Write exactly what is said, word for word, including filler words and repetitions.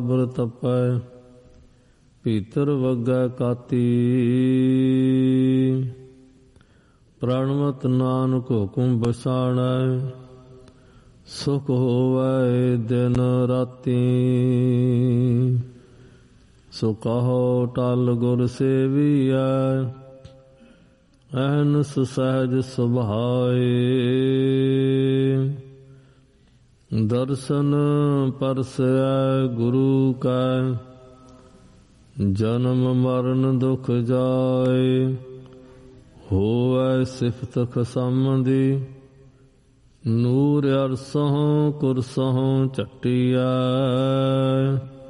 ਬਰ ਤਪੈ ਭੀਤਰ ਵਗੈ ਕਾਤੀ। ਪ੍ਰਣਵਤ ਨਾਨਕ ਹੁਕਮ ਬਸਾਣੈ ਸੁਖ ਹੋਵੈ ਦਿਨ ਰਾਤੀ। ਸੋ ਕਹੋ ਟਲ ਗੁਰ ਸੇਵੀਐ ਅਹਨਿ ਸਹਿਜ ਸੁਭਾਏ। ਦਰਸ਼ਨ ਪਰਸੈ ਗੁਰੂ ਕੈ ਜਨਮ ਮਰਨ ਦੁਖ ਜਾਏ। ਹੋਵੈ ਸਿਫਤ ਖਸਮ ਦੀ ਨੂਰ ਅਰਸਹੁ ਕੁਰਸਹੁ ਝਟੀਐ।